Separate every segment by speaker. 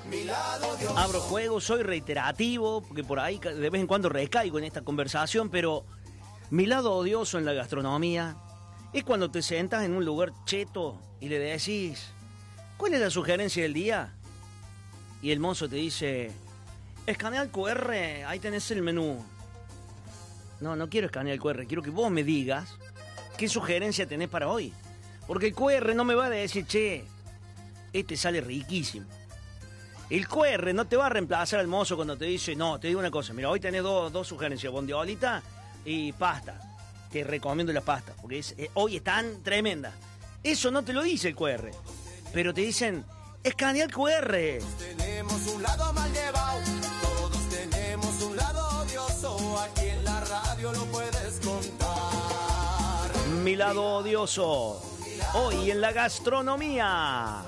Speaker 1: Abro juego, soy reiterativo, porque por ahí de vez en cuando recaigo en esta conversación, pero mi lado odioso en la gastronomía es cuando te sentas en un lugar cheto y le decís, ¿cuál es la sugerencia del día? Y el mozo te dice, escanea el QR, ahí tenés el menú. No quiero escanear el QR, quiero que vos me digas qué sugerencia tenés para hoy. Porque el QR no me va a decir, che, este sale riquísimo. El QR no te va a reemplazar al mozo cuando te dice, no, te digo una cosa, mira, hoy tenés dos sugerencias, bondiolita y pasta. Te recomiendo la pasta, porque hoy están tremendas. Eso no te lo dice el QR, pero te dicen, escanea el QR.
Speaker 2: Todos tenemos un lado mal llevado, todos tenemos un lado odioso, aquí en la radio lo puedes contar.
Speaker 1: Mi lado odioso, hoy en la gastronomía.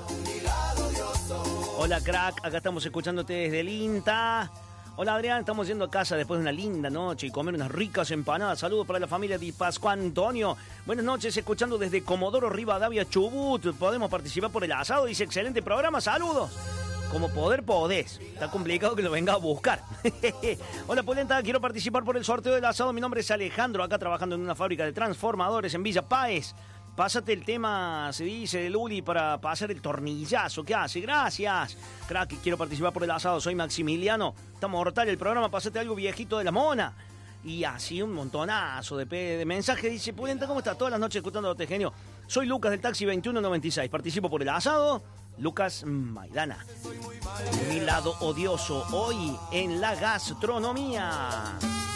Speaker 1: Hola crack, acá estamos escuchándote desde el INTA. Hola Adrián, estamos yendo a casa después de una linda noche y comer unas ricas empanadas. Saludos para la familia Di Pascual Antonio. Buenas noches, escuchando desde Comodoro Rivadavia, Chubut. Podemos participar por el asado, dice excelente programa, saludos. Como podés. Está complicado que lo venga a buscar. Hola Polenta, quiero participar por el sorteo del asado. Mi nombre es Alejandro, acá trabajando en una fábrica de transformadores en Villa Páez. Pásate el tema, se dice, de Luli para pasar el tornillazo. ¿Qué hace? Gracias. Crack, quiero participar por el asado. Soy Maximiliano. Está mortal el programa. Pásate algo viejito de la mona. Y así un montonazo de mensajes. Dice, Pulenta, ¿cómo estás? Todas las noches escuchándote, genio. Soy Lucas del Taxi 2196. Participo por el asado. Lucas Maidana. Mi lado odioso hoy en la gastronomía.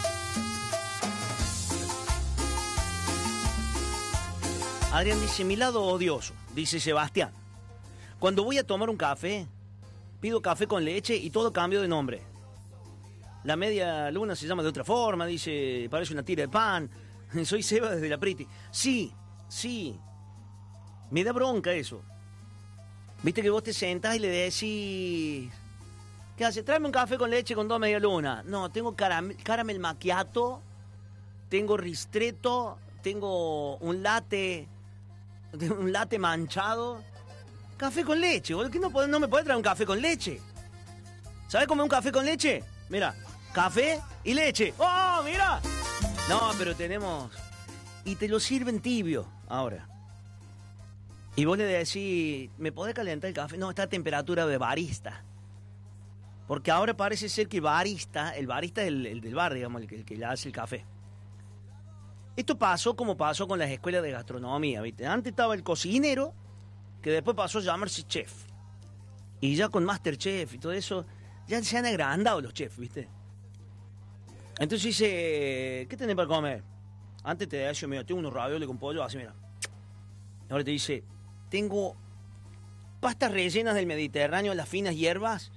Speaker 1: Adrián dice, mi lado odioso, dice Sebastián. Cuando voy a tomar un café, pido café con leche y todo cambio de nombre. La media luna se llama de otra forma, dice, parece una tira de pan. Soy Seba desde la Priti. Sí, me da bronca eso. Viste que vos te sentás y le decís, ¿qué hace? Tráeme un café con leche con 2 media luna. No, tengo caramel macchiato, tengo ristretto, tengo un latte manchado. Café con leche, boludo. ¿Qué no me puede traer un café con leche? ¿Sabes comer un café con leche? Mira, café y leche. ¡Oh, mira! No, pero tenemos... Y te lo sirven tibio ahora. Y vos le decís, ¿me podés calentar el café? No, está a temperatura de barista. Porque ahora parece ser que el barista es el del bar, digamos, el que le hace el café. Esto pasó como pasó con las escuelas de gastronomía, ¿viste? Antes estaba el cocinero, que después pasó a llamarse chef. Y ya con Masterchef y todo eso, ya se han agrandado los chefs, ¿viste? Entonces dice, ¿qué tenés para comer? Antes te decía, mira, tengo unos ravioles con pollo, así, mira. Ahora te dice, tengo pastas rellenas del Mediterráneo, las finas hierbas,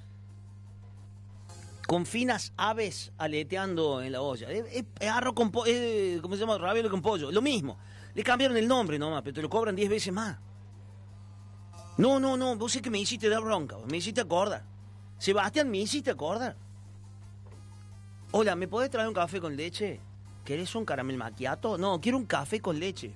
Speaker 1: con finas aves aleteando en la olla. Es arroz con pollo, ¿cómo se llama? Ravioli con pollo. Lo mismo. Le cambiaron el nombre nomás, pero te lo cobran 10 veces más. No. Vos sé que me hiciste dar bronca. Me hiciste acordar. Sebastián, me hiciste acordar. Hola, ¿me podés traer un café con leche? ¿Querés un caramel macchiato? No, quiero un café con leche.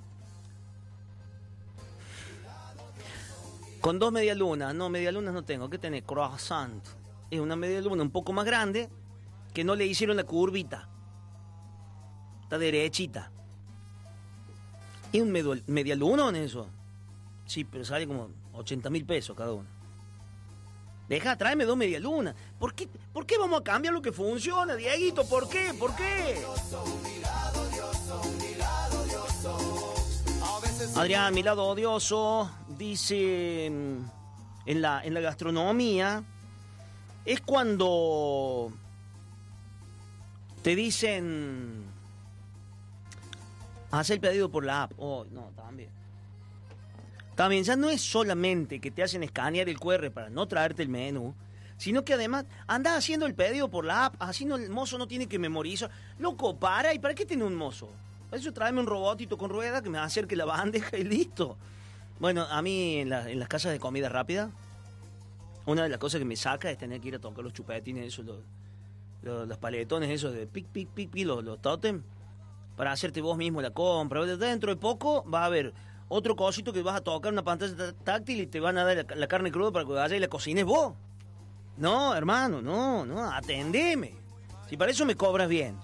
Speaker 1: Con 2 medialunas. No, medialunas no tengo. ¿Qué tenés? Croissant. Es una media luna un poco más grande que no le hicieron la curvita. Está derechita. ¿Es un media luna en eso? Sí, pero sale como 80.000 pesos cada uno. Deja, tráeme 2 media lunas. ¿Por qué vamos a cambiar lo que funciona, Dieguito? ¿Por qué? Adrián, mi lado odioso, dice en la gastronomía. Es cuando te dicen, haz el pedido por la app. Oh, no, también. También ya no es solamente que te hacen escanear el QR para no traerte el menú, sino que además andás haciendo el pedido por la app, así el mozo no tiene que memorizar. Loco, ¿y para qué tiene un mozo? Para eso tráeme un robotito con rueda que me acerque la bandeja y listo. Bueno, a mí en las casas de comida rápida, una de las cosas que me saca es tener que ir a tocar los chupetines, esos, los paletones, esos de pic, los tótem, para hacerte vos mismo la compra. Dentro de poco va a haber otro cosito que vas a tocar una pantalla táctil y te van a dar la carne cruda para que vayas y la cocines vos. No, hermano, no, atendeme. Si para eso me cobras bien.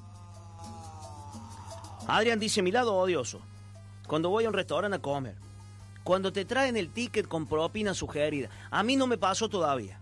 Speaker 1: Adrián dice, mi lado odioso. Cuando voy a un restaurante a comer. Cuando te traen el ticket con propina sugerida. A mí no me pasó todavía.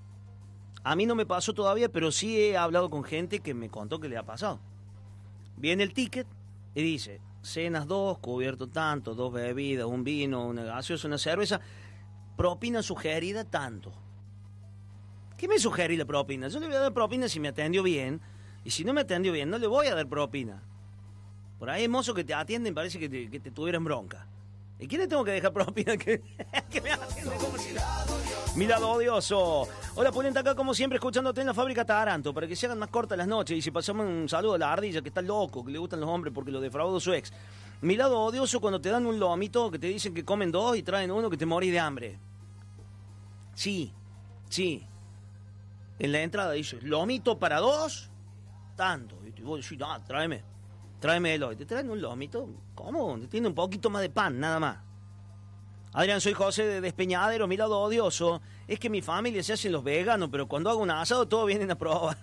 Speaker 1: Pero sí he hablado con gente que me contó que le ha pasado. Viene el ticket y dice, cenas 2, cubierto tanto, 2 bebidas, un vino, una gaseosa, una cerveza. Propina sugerida tanto. ¿Qué me sugerí la propina? Yo le voy a dar propina si me atendió bien. Y si no me atendió bien, no le voy a dar propina. Por ahí hay mozos que te atienden, parece que te tuvieran bronca. ¿Y quién le tengo que dejar propina que me atiende como si... Mi lado odioso. Hola, Pulenta, acá como siempre escuchándote en la fábrica Taranto, para que se hagan más cortas las noches. Y si pasamos un saludo a la ardilla, que está loco, que le gustan los hombres porque lo defraudó su ex. Mi lado odioso cuando te dan un lomito, que te dicen que comen 2 y traen 1, que te morís de hambre. Sí. En la entrada dice, lomito para 2, tanto. Y vos decís, no, tráemelo. Y te traen un lomito, ¿cómo? Tiene un poquito más de pan, nada más. Adrián, soy José de Despeñadero. Mi lado odioso es que mi familia se hacen los veganos, pero cuando hago un asado todos vienen a probar.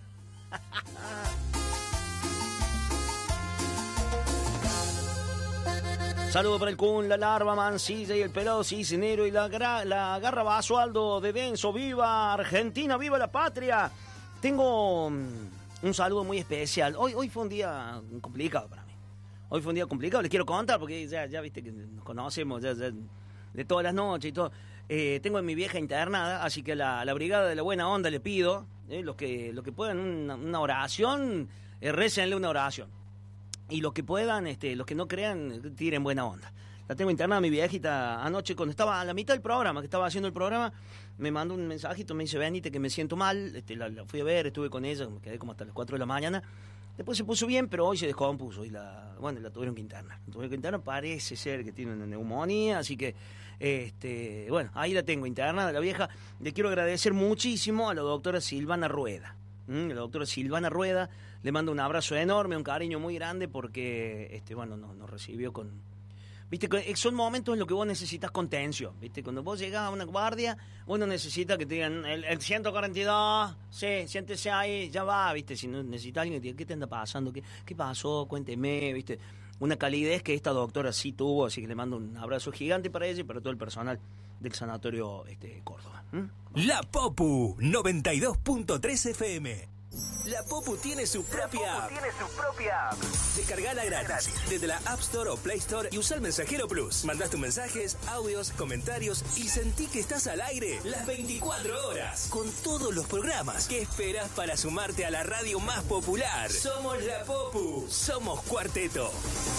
Speaker 1: Saludo para el Kun, la Larva, Mancilla y el Pelado Cicinero y la Garra Basualdo de Denso. ¡Viva Argentina! ¡Viva la patria! Tengo un saludo muy especial. Hoy fue un día complicado para mí. Les quiero contar porque ya viste que nos conocemos ya de todas las noches y todo. Tengo a mi vieja internada, así que la brigada de la buena onda le pido, los que puedan una oración, récenle una oración. Y los que puedan, los que no crean, tiren buena onda. La tengo internada mi viejita anoche, cuando estaba a la mitad del programa, que estaba haciendo el programa, me mandó un mensajito, me dice, venite que me siento mal, la fui a ver, estuve con ella, me quedé como hasta las 4 de la mañana. Después se puso bien, pero hoy se descompuso y la tuvieron que internar. Parece ser que tiene una neumonía, así que, ahí la tengo internada, la vieja. Le quiero agradecer muchísimo a la doctora Silvana Rueda. La doctora Silvana Rueda, le mando un abrazo enorme, un cariño muy grande porque, nos recibió con... Viste, son momentos en los que vos necesitas contención, viste, cuando vos llegás a una guardia, uno necesita que te digan, el 142, sí, siéntese ahí, ya va, viste, si no necesitas alguien que te diga, ¿qué te anda pasando? ¿Qué pasó? Cuénteme, viste, una calidez que esta doctora sí tuvo, así que le mando un abrazo gigante para ella y para todo el personal del sanatorio Córdoba.
Speaker 3: La Popu 92.3 FM. La Popu tiene su propia app. Descargala gratis desde la App Store o Play Store y usa el Mensajero Plus. Mandás tus mensajes, audios, comentarios y sentí que estás al aire las 24 horas con todos los programas. ¿Qué esperas para sumarte a la radio más popular? Somos La Popu, somos Cuarteto.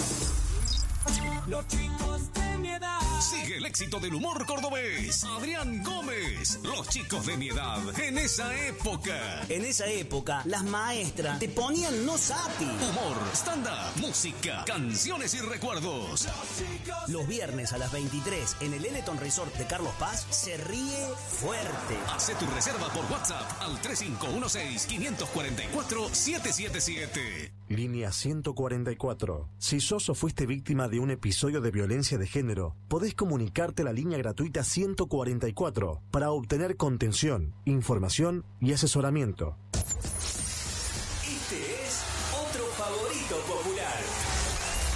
Speaker 2: Los chicos de mi edad.
Speaker 4: Sigue el éxito del humor cordobés. Adrián Gómez. Los chicos de mi edad. En esa época,
Speaker 1: las maestras te ponían no sapi.
Speaker 4: Humor, stand-up, música, canciones y recuerdos.
Speaker 1: Los viernes a las 23 en el Eleton Resort de Carlos Paz se ríe fuerte.
Speaker 4: Hace tu reserva por WhatsApp al 3516-544-777.
Speaker 5: Línea 144. Si sos o fuiste víctima de un episodio de violencia de género, podés comunicarte a la línea gratuita 144 para obtener contención, información y asesoramiento.